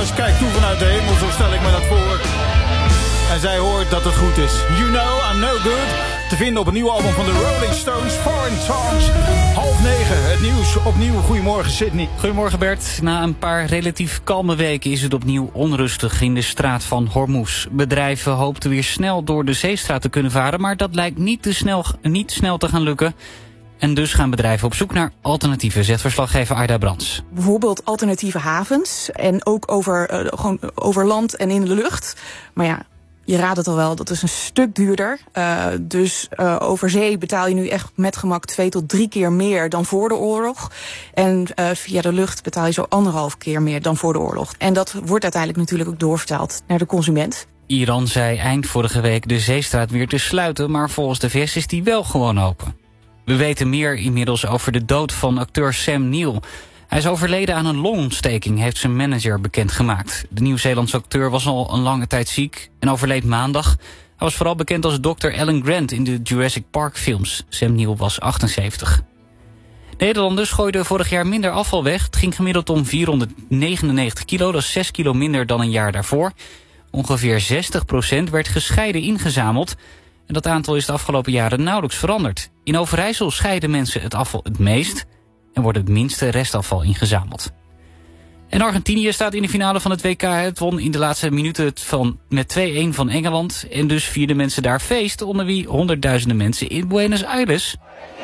House kijkt toe vanuit de hemel, zo stel ik me dat voor. En zij hoort dat het goed is. You know I'm no good. Te vinden op een nieuwe album van de Rolling Stones, Foreign Songs. 8:30, het nieuws opnieuw. Goedemorgen Sydney. Goedemorgen Bert. Na een paar relatief kalme weken is het opnieuw onrustig in de straat van Hormuz. Bedrijven hoopten weer snel door de zeestraat te kunnen varen, maar dat lijkt niet snel te gaan lukken. En dus gaan bedrijven op zoek naar alternatieven, zegt verslaggever Aida Brands. Bijvoorbeeld alternatieve havens en ook over land en in de lucht. Maar ja, je raadt het al wel, dat is een stuk duurder. Dus over zee betaal je nu echt met gemak 2 tot 3 keer meer dan voor de oorlog. En via de lucht betaal je zo 1,5 keer meer dan voor de oorlog. En dat wordt uiteindelijk natuurlijk ook doorvertaald naar de consument. Iran zei eind vorige week de zeestraat weer te sluiten, maar volgens de VS is die wel gewoon open. We weten meer inmiddels over de dood van acteur Sam Neill. Hij is overleden aan een longontsteking, heeft zijn manager bekendgemaakt. De Nieuw-Zeelandse acteur was al een lange tijd ziek en overleed maandag. Hij was vooral bekend als Dr. Alan Grant in de Jurassic Park films. Sam Neill was 78. Nederlanders gooiden vorig jaar minder afval weg. Het ging gemiddeld om 499 kilo, dat is 6 kilo minder dan een jaar daarvoor. Ongeveer 60% werd gescheiden ingezameld. En dat aantal is de afgelopen jaren nauwelijks veranderd. In Overijssel scheiden mensen het afval het meest en wordt het minste restafval ingezameld. En Argentinië staat in de finale van het WK. Het won in de laatste minuten met 2-1 van Engeland. En dus vierden mensen daar feest, onder wie honderdduizenden mensen in Buenos Aires.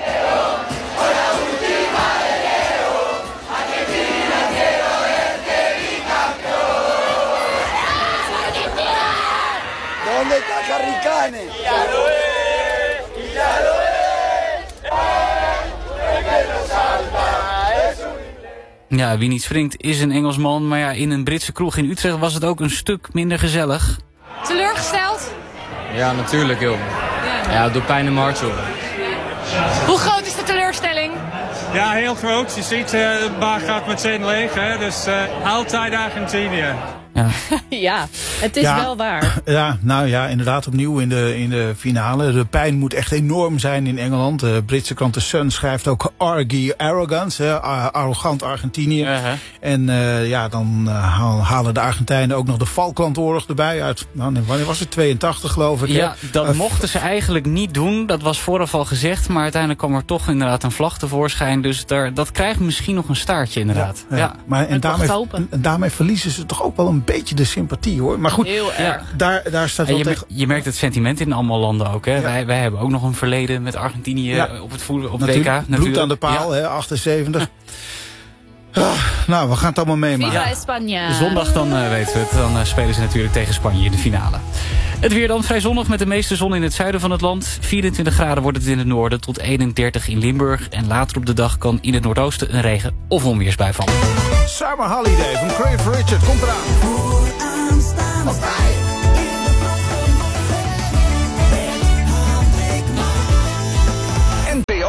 ¿Dónde está Carricane? Ya lo es, ya lo es. Ja, wie niet springt is een Engelsman. Maar ja, in een Britse kroeg in Utrecht was het ook een stuk minder gezellig. Teleurgesteld? Ja, natuurlijk joh. Ja, het doet pijn in mijn hart joh. Hoe groot is de teleurstelling? Ja, heel groot. Je ziet, de bar gaat meteen leeg. Hè? Dus altijd Argentinië. Ja. Ja, het is wel waar. Ja, nou ja, inderdaad opnieuw in de finale. De pijn moet echt enorm zijn in Engeland. De Britse krant The Sun schrijft ook Argy Arrogance, arrogant Argentinië. En dan halen de Argentijnen ook nog de Falklandoorlog erbij uit. Nou, wanneer was het? 82 geloof ik. Ja, dat mochten ze eigenlijk niet doen. Dat was vooraf al gezegd. Maar uiteindelijk kwam er toch inderdaad een vlag tevoorschijn. Dus dat krijgt misschien nog een staartje inderdaad. Ja. Maar en daarmee verliezen ze toch ook wel een beetje de sympathie hoor. Maar goed, heel erg. Daar staat wel tegen. Je merkt het sentiment in allemaal landen ook. Hè? Ja. Wij hebben ook nog een verleden met Argentinië op het WK. Natuurlijk. Bloed aan de paal, hè, 78. Nou, we gaan het allemaal meemaken. Viva España. Zondag dan weten we het. Dan spelen ze natuurlijk tegen Spanje in de finale. Het weer dan vrij zonnig met de meeste zon in het zuiden van het land. 24 graden wordt het in het noorden tot 31 in Limburg. En later op de dag kan in het noordoosten een regen- of onweersbui vallen. Summer Holiday van Crave Richard komt eraan.